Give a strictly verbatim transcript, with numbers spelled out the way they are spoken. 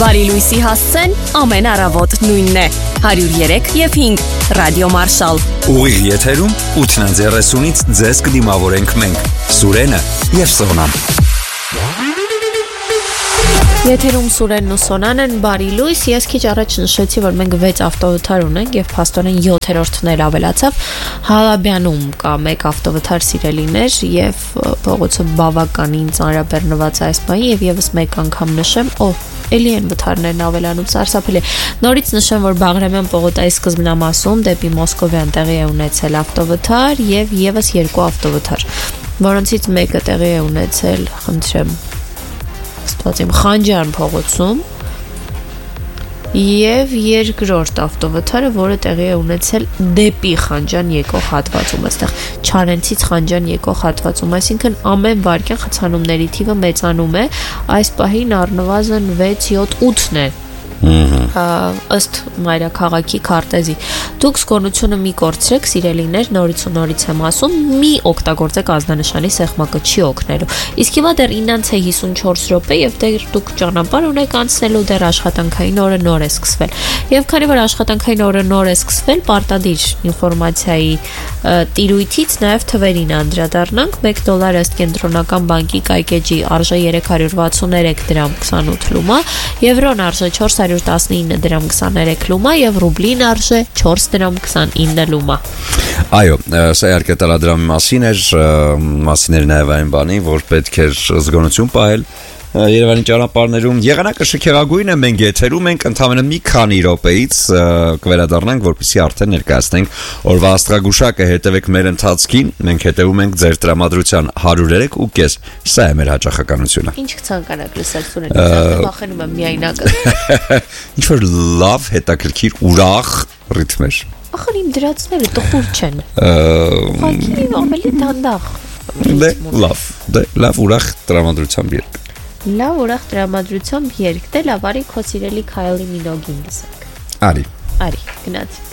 Բարի լույսի հասցեն ամեն առավոտ նույնն է հարյուր երեք եւ հինգ Ռադիո Մարշալ Ուղիղ եթերում ութ երեսունից ձեզ կդիմավորենք մենք Սուրենը եւ Սոնան Եթերում Սուրենն ու Սոնան են, բարի լույս, ես քիչ առաջ նշեցի, որ մենք վեց ավտովթար ունենք եւ փաստորեն յոթերորդն էլ ավելացավ, Հալաբյանում կա մեկ ավտովթար սիրելիներ եւ փողոցը բավականին ծանրաբեռնված է այս բանի եւ եւս մեկ անգամ նշեմ, օ, էլի են վթարներն ավելանում, սարսափելի է, նորից նշեմ, որ Բաղրամյան պողոտայի սկզբնամասում դեպի Մոսկովյան տեղի է ունեցել ավտովթար եւ եւս երկու ավտովթար, որոնցից մեկը տեղի է ունեցել, խնդրեմ Ստացիմ Խանջյան փողոցում եւ երկրորդ ավտովթարը, որը տեղի է ունեցել դեպի Խանջան եկող հատվածում, այստեղ Չարենցից Խանջան եկող հատվածում, այսինքն ամեն վայրկյան խցանումների թիվը մեծանում է, այս պահին առնվազն վեց յոթ ութն է ըստ մայրաքաղաքի քարտեզի դուք սկոնությունը մի կորցրեք սիրելիներ նորից ու նորից եմ ասում մի օգտագործեք ազդանշանի սեղմակը չի օգնելու իսկ հիմա դեռ իննանց է հիսունչորս րոպե եւ դեռ դուք ճանապարհ ունեք անցնելու դեռ աշխատանքային օրը նոր է սկսվել եւ քանի որ աշխատանքային օրը նոր է սկսվել պարտադիր ինֆորմացիայի տիրույթից նաեւ թվերին անդրադառնանք մեկ դոլար ըստ կենտրոնական բանկի կայքեջի արժե երեք հարյուր վաթսուններեք դրամ քսանութ լումա եվրոն արժե չորս հարյուր տասնինը դրամ քսաներեք լումա եւ ռուբլին արժե չորս դրամ քսանինը լումա Այո, սա իհարկե տարադրամի մասին էր, մասին էր նաև այն բանի, որ պետք էր զգոնություն պահել Երևանի ճանապարհներում եղանակը շքեղագույն է մենք եթերում ենք ընդամենը մի քանի րոպեից կվերադառնանք որպեսզի արդեն ներկայացնենք օրվա աստղագուշակը հետևեք մեր ընթացքին մենք հետևում ենք ձեր տրամադրության հարյուր երեք ու կես սա է մեր հաճախականությունը Ինչ կցանկանաք լսել Սուրեն ես վախենում եմ միայնակը Ինչ որ լավ հետաքրքիր ուրախ ռիթմեր Ախր իմ դրածները տխուր չեն Ուղղակի ավելի դանդաղ Դե լավ դե լավ ուրախ տրամադրությամբ երկ Լավ ուրախ տրամադրությամբ երկ դե լավ արի քո սիրելի Քայլի Մինոգին լսենք Արի Արի գնացինք